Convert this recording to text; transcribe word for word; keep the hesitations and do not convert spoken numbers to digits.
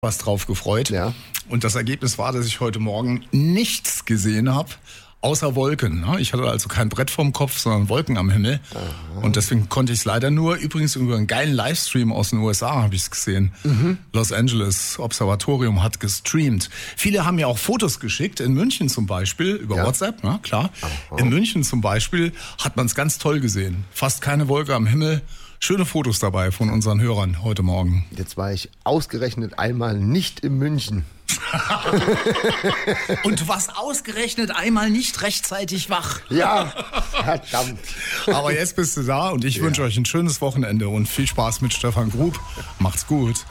was drauf gefreut. Ja. Und das Ergebnis war, dass ich heute Morgen nichts gesehen habe, außer Wolken. Ich hatte also kein Brett vorm Kopf, sondern Wolken am Himmel. Aha. Und deswegen konnte ich es leider nur, übrigens über einen geilen Livestream aus den U S A habe ich es gesehen. Mhm. Los Angeles Observatorium hat gestreamt. Viele haben mir auch Fotos geschickt, in München zum Beispiel, über ja. WhatsApp, na klar. Aha. In München zum Beispiel hat man es ganz toll gesehen. Fast keine Wolke am Himmel. Schöne Fotos dabei von unseren Hörern heute Morgen. Jetzt war ich ausgerechnet einmal nicht in München. Und du warst ausgerechnet einmal nicht rechtzeitig wach. Ja, verdammt. Aber jetzt bist du da und ich ja. wünsche euch ein schönes Wochenende und viel Spaß mit Stefan Grub. Macht's gut.